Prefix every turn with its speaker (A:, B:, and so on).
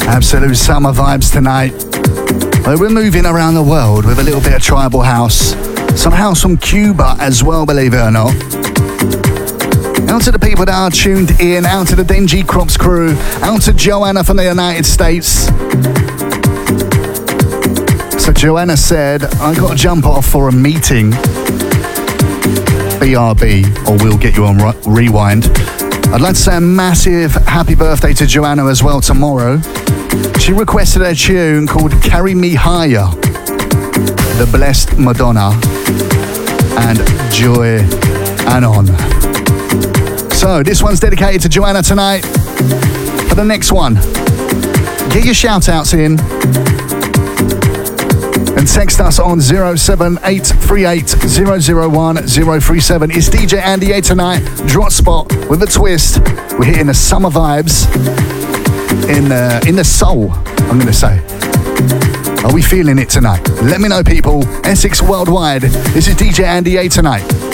A: Absolute summer vibes tonight. Well, we're moving around the world with a little bit of tribal house. Some house from Cuba as well, believe it or not. Out to the people that are tuned in, out to the Dingy Crops crew, out to Joanna from the United States. So Joanna said, I got to jump off for a meeting. BRB, or we'll get you on rewind. I'd like to say a massive happy birthday to Joanna as well tomorrow. She requested a tune called Carry Me Higher, The Blessed Madonna, and Joy Anon. So this one's dedicated to Joanna tonight. For the next one, get your shout outs in and text us on 07838001037. It's DJ Andy A tonight, Drop Spot with a twist. We're hitting the summer vibes in the soul, I'm going to say. Are we feeling it tonight? Let me know, people. Essex Worldwide. This is DJ Andy A tonight.